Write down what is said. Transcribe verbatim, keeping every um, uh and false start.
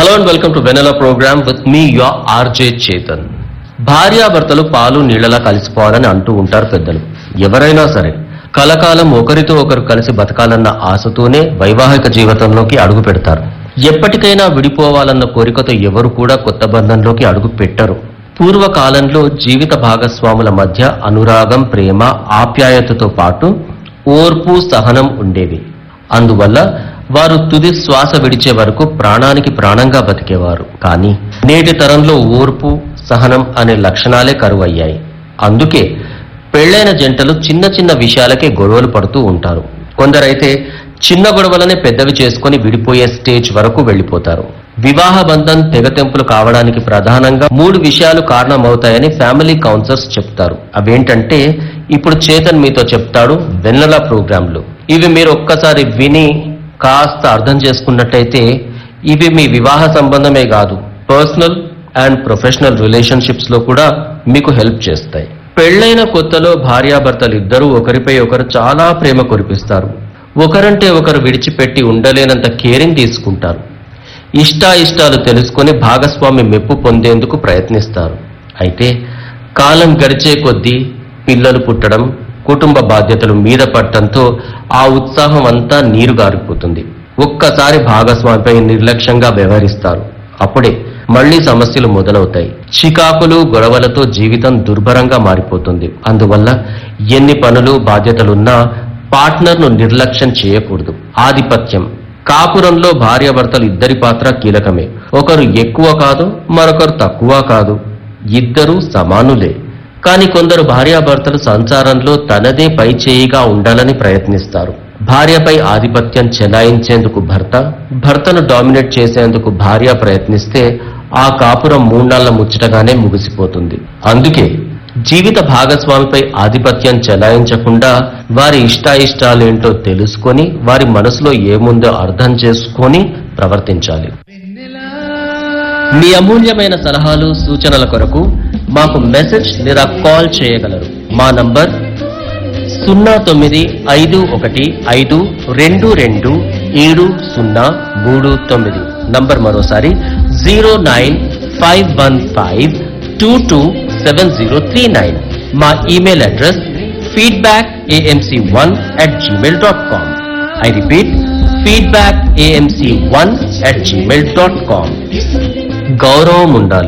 Hello and welcome to Vanilla program with me, your R J Chetan. భార్యాభర్తలు పాలు నీళ్లలా కలిసిపోవాలని అంటూ ఉంటారు పెద్దలు. ఎవరైనా సరే కలకాలం ఒకరితో ఒకరు కలిసి బతకాలన్న ఆశతోనే వైవాహిక జీవితంలోకి అడుగు పెడతారు. ఎప్పటికైనా విడిపోవాలన్న కోరికతో ఎవరు కూడా కొత్త బంధంలోకి అడుగు పెట్టరు. పూర్వకాలంలో జీవిత భాగస్వాముల మధ్య అనురాగం, ప్రేమ, ఆప్యాయతతో పాటు ఓర్పు, సహనం ఉండేవి. అందువల్ల వారు తుది శ్వాస విడిచే వరకు ప్రాణానికి ప్రాణంగా బతికేవారు. కానీ నేటి తరంలో ఓర్పు, సహనం అనే లక్షణాలే కరువయ్యాయి. అందుకే పెళ్లైన జంటలు చిన్న చిన్న విషయాలకే గొడవలు పడుతూ ఉంటారు. కొందరైతే చిన్న గొడవలనే పెద్దవి చేసుకుని విడిపోయే స్టేజ్ వరకు వెళ్లిపోతారు. వివాహ బంధం తెగతెంపులు కావడానికి ప్రధానంగా మూడు విషయాలు కారణమవుతాయని ఫ్యామిలీ కౌన్సిలర్స్ చెప్తారు. అవేంటంటే ఇప్పుడు చేతన్ మీతో చెప్తాడు వెన్నెల ప్రోగ్రాంలు. ఇవి మీరు ఒక్కసారి విని కాస్త అర్థం చేసుకున్నట్టయితే ఇవి మీ వివాహ సంబంధమే కాదు, పర్సనల్ అండ్ ప్రొఫెషనల్ రిలేషన్షిప్స్ లో కూడా మీకు హెల్ప్ చేస్తాయి. పెళ్లైన కొత్తలో భార్యాభర్తలు ఇద్దరూ ఒకరిపై ఒకరు చాలా ప్రేమ కురిపిస్తారు. ఒకరంటే ఒకరు విడిచిపెట్టి ఉండలేనంత కేరింగ్ తీసుకుంటారు. ఇష్టాయిష్టాలు తెలుసుకొని భాగస్వామి మెప్పు పొందేందుకు ప్రయత్నిస్తారు. అయితే కాలం గడిచే కొద్దీ పిల్లలు పుట్టడం, కుటుంబ బాధ్యతలు మీద పడటంతో ఆ ఉత్సాహం అంతా నీరు గారిపోతుంది. ఒక్కసారి భాగస్వామిపై నిర్లక్ష్యంగా వ్యవహరిస్తారు. అప్పుడే మళ్లీ సమస్యలు మొదలవుతాయి. చికాకులు, గొడవలతో జీవితం దుర్భరంగా మారిపోతుంది. అందువల్ల ఎన్ని పనులు, బాధ్యతలున్నా పార్ట్నర్ను నిర్లక్ష్యం చేయకూడదు. ఆధిపత్యం. కాపురంలో భార్యాభర్తలు ఇద్దరి పాత్ర కీలకమే. ఒకరు ఎక్కువ కాదు, మరొకరు తక్కువ కాదు, ఇద్దరూ సమానులే. కానీ కొందరు భార్యాభర్తలు సంసారంలో తనదే పై చేయిగా ఉండాలని ప్రయత్నిస్తారు. భార్యపై ఆధిపత్యం చెలాయించేందుకు భర్త, భర్తను డామినేట్ చేసేందుకు భార్య ప్రయత్నిస్తే ఆ కాపురం మూడాళ్ల ముచ్చటగానే ముగిసిపోతుంది. అందుకే జీవిత భాగస్వామిపై ఆధిపత్యం చెలాయించకుండా వారి ఇష్టాయిష్టాలేంటో తెలుసుకొని వారి మనసులో ఏముందో అర్థం చేసుకొని ప్రవర్తించాలి. మీ అమూల్యమైన సలహాలు, సూచనల కొరకు మాకు మెసేజ్ లేదా కాల్ చేయగలరు. మా నంబర్ సున్నా తొమ్మిది ఐదు ఒకటి ఐదు రెండు రెండు ఏడు సున్నా మూడు తొమ్మిది. నంబర్ మరోసారి zero nine five one five two two seven zero three nine. మా email address feedback AMC one at Gmail dot com. I repeat, feedback AMC one at Gmail dot com. గౌరవం ఉండాలి.